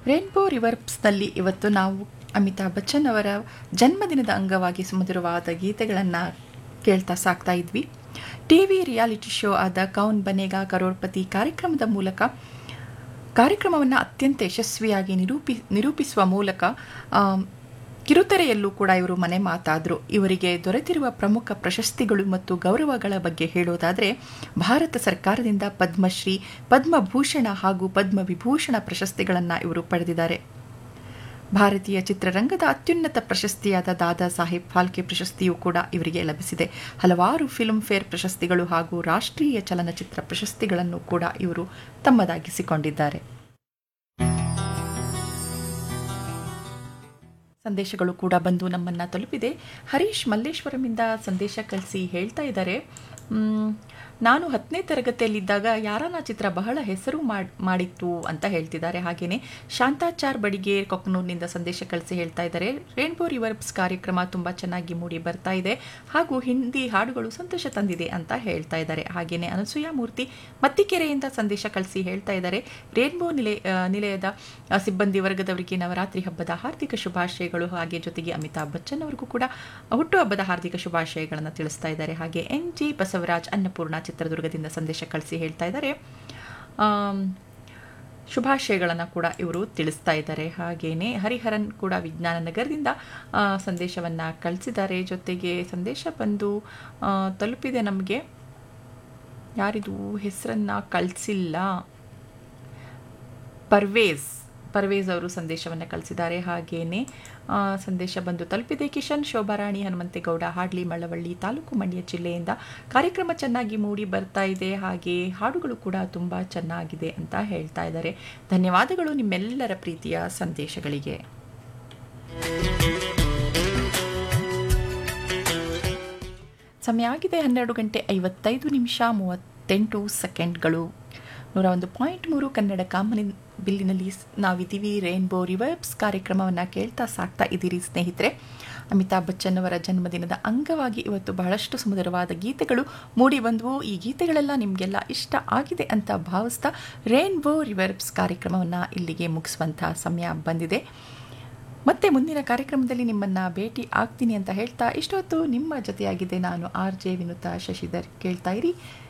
Rainbow ರಿವರ್ಬ್ಸ್ನಲ್ಲಿ ಇವತ್ತು ನಾವು ಅಮಿತಾಬ್ ಬಚ್ಚನ್ ಅವರ ಜನ್ಮದಿನದ ಅಂಗವಾಗಿ ಸುಮಧುರವಾದ ಗೀತೆಗಳನ್ನು ಕೇಳ್ತಾ ಸಾಕ್ತಾ ಇದ್ವಿ. ಟಿವಿ ರಿಯಾಲಿಟಿ ಶೋ ಆದ ಕೌನ್ ಬನೇಗಾ ಕರೋಡ್ಪತಿ ಕಾರ್ಯಕ್ರಮದ ಮೂಲಕ ಕಾರ್ಯಕ್ರಮವನ್ನು ಅತ್ಯಂತ ಯಶಸ್ವಿಯಾಗಿ ನಿರೂಪಿಸುವ ಮೂಲಕ ಕಿರುತೆರೆಯಲ್ಲೂ ಕೂಡ ಇವರು ಮನೆ ಮಾತಾದರು. ಇವರಿಗೆ ದೊರೆತಿರುವ ಪ್ರಮುಖ ಪ್ರಶಸ್ತಿಗಳು ಮತ್ತು ಗೌರವಗಳ ಬಗ್ಗೆ ಹೇಳೋದಾದರೆ, ಭಾರತ ಸರ್ಕಾರದಿಂದ ಪದ್ಮಶ್ರೀ, ಪದ್ಮಭೂಷಣ ಹಾಗೂ ಪದ್ಮವಿಭೂಷಣ ಪ್ರಶಸ್ತಿಗಳನ್ನು ಇವರು ಪಡೆದಿದ್ದಾರೆ. ಭಾರತೀಯ ಚಿತ್ರರಂಗದ ಅತ್ಯುನ್ನತ ಪ್ರಶಸ್ತಿಯಾದ ದಾದಾ ಸಾಹೇಬ್ ಫಾಲ್ಕೆ ಪ್ರಶಸ್ತಿಯೂ ಕೂಡ ಇವರಿಗೆ ಲಭಿಸಿದೆ. ಹಲವಾರು ಫಿಲ್ಮ್ ಫೇರ್ ಪ್ರಶಸ್ತಿಗಳು ಹಾಗೂ ರಾಷ್ಟ್ರೀಯ ಚಲನಚಿತ್ರ ಪ್ರಶಸ್ತಿಗಳನ್ನು ಕೂಡ ಇವರು ತಮ್ಮದಾಗಿಸಿಕೊಂಡಿದ್ದಾರೆ. ಸಂದೇಶಗಳು ಕೂಡ ಬಂದು ನಮ್ಮನ್ನು ತಲುಪಿದೆ. ಹರೀಶ್ ಮಲ್ಲೇಶ್ವರಮಿಂದ ಸಂದೇಶ ಕಳಿಸಿ ಹೇಳ್ತಾ ಇದ್ದಾರೆ, ನಾನು 10ನೇ ತರಗತಿಯಲ್ಲಿದ್ದಾಗ ಯಾರನ ಚಿತ್ರ ಬಹಳ ಹೆಸರು ಮಾಡಿತ್ತು ಅಂತ ಹೇಳ್ತಿದ್ದಾರೆ. ಹಾಗೆಯೇ ಶಾಂತಾಚಾರ್ ಬಡಿಗೇರ್ ಕೊಕ್ಕನೂರಿನಿಂದ ಸಂದೇಶ ಕಳಿಸಿ ಹೇಳ್ತಾ ಇದ್ದಾರೆ, ರೇನ್ಬೋ ರಿವರ್ಬ್ಸ್ ಕಾರ್ಯಕ್ರಮ ತುಂಬ ಚೆನ್ನಾಗಿ ಮೂಡಿ ಬರ್ತಾ ಇದೆ ಹಾಗೂ ಹಿಂದಿ ಹಾಡುಗಳು ಸಂತೋಷ ತಂದಿದೆ ಅಂತ ಹೇಳ್ತಾ ಇದ್ದಾರೆ. ಹಾಗೆಯೇ ಅನಸೂಯ ಮೂರ್ತಿ ಮತ್ತಿಕೆರೆಯಿಂದ ಸಂದೇಶ ಕಳಿಸಿ ಹೇಳ್ತಾ ಇದ್ದಾರೆ, ರೇನ್ಬೋ ನಿಲಯದ ಸಿಬ್ಬಂದಿ ವರ್ಗದವರಿಗೆ ನವರಾತ್ರಿ ಹಬ್ಬದ ಹಾರ್ದಿಕ ಶುಭಾಶಯಗಳು. ಹಾಗೆ ಜೊತೆಗೆ ಅಮಿತಾಬ್ ಬಚ್ಚನ್ ಅವರಿಗೂ ಕೂಡ ಹುಟ್ಟುಹಬ್ಬದ ಹಾರ್ದಿಕ ಶುಭಾಶಯಗಳನ್ನು ತಿಳಿಸ್ತಾ ಇದ್ದಾರೆ. ಹಾಗೆ NG ಬಸವರಾಜ್ ಅನ್ನಪೂರ್ಣ ಚಿತ್ರದುರ್ಗದಿಂದ ಸಂದೇಶ ಕಳಿಸಿ ಹೇಳ್ತಾ ಇದ್ದಾರೆ, ಶುಭಾಶಯಗಳನ್ನು ಕೂಡ ಇವರು ತಿಳಿಸ್ತಾ ಇದ್ದಾರೆ. ಹಾಗೆಯೇ ಹರಿಹರನ್ ಕೂಡ ವಿಜ್ಞಾನ ನಗರದಿಂದ ಸಂದೇಶವನ್ನು ಕಳಿಸಿದ್ದಾರೆ. ಜೊತೆಗೆ ಸಂದೇಶ ಬಂದು ತಲುಪಿದೆ ನಮಗೆ, ಯಾರಿದು ಹೆಸರನ್ನು ಕಳಿಸಿಲ್ಲ, ಪರ್ವೇಜ್ ಅವರು ಸಂದೇಶವನ್ನು ಕಳಿಸಿದ್ದಾರೆ. ಹಾಗೆಯೇ ಸಂದೇಶ ಬಂದು ತಲುಪಿದೆ ಕಿಶನ್ ಶೋಭಾರಾಣಿ ಹನುಮಂತೇಗೌಡ ಹಾಡ್ಲಿ ಮಳ್ಳವಳ್ಳಿ ತಾಲೂಕು ಮಂಡ್ಯ ಜಿಲ್ಲೆಯಿಂದ. ಕಾರ್ಯಕ್ರಮ ಚೆನ್ನಾಗಿ ಮೂಡಿ ಬರ್ತಾ ಇದೆ, ಹಾಗೆ ಹಾಡುಗಳು ಕೂಡ ತುಂಬ ಚೆನ್ನಾಗಿದೆ ಅಂತ ಹೇಳ್ತಾ ಇದ್ದಾರೆ. ಧನ್ಯವಾದಗಳು ನಿಮ್ಮೆಲ್ಲರ ಪ್ರೀತಿಯ ಸಂದೇಶಗಳಿಗೆ. ಸಮಯ ಆಗಿದೆ 12:55:38 101.3 ಕನ್ನಡ ಕಾಮನಿ ಬಿಲ್ಲಿನಲ್ಲಿ ನಾವಿದ್ದೀವಿ. ರೇನ್ಬೋ ರಿವರ್ಬ್ಸ್ ಕಾರ್ಯಕ್ರಮವನ್ನು ಕೇಳ್ತಾ ಸಾಕ್ತಾ ಇದ್ದೀರಿ ಸ್ನೇಹಿತರೆ. ಅಮಿತಾಬ್ ಬಚ್ಚನ್ ಅವರ ಜನ್ಮದಿನದ ಅಂಗವಾಗಿ ಇವತ್ತು ಬಹಳಷ್ಟು ಸುಮಧುರವಾದ ಗೀತೆಗಳು ಮೂಡಿ ಬಂದವು. ಈ ಗೀತೆಗಳೆಲ್ಲ ನಿಮಗೆಲ್ಲ ಇಷ್ಟ ಆಗಿದೆ ಅಂತ ಭಾವಿಸ್ತಾ ರೇನ್ಬೋ ರಿವರ್ಬ್ಸ್ ಕಾರ್ಯಕ್ರಮವನ್ನು ಇಲ್ಲಿಗೆ ಮುಗಿಸುವಂಥ ಸಮಯ ಬಂದಿದೆ. ಮತ್ತೆ ಮುಂದಿನ ಕಾರ್ಯಕ್ರಮದಲ್ಲಿ ನಿಮ್ಮನ್ನು ಭೇಟಿ ಆಗ್ತೀನಿ ಅಂತ ಹೇಳ್ತಾ ಇಷ್ಟೊತ್ತು ನಿಮ್ಮ ಜೊತೆಯಾಗಿದೆ ನಾನು RJ ವಿನುತಾ ಶಶಿಧರ್. ಕೇಳ್ತಾ ಇರಿ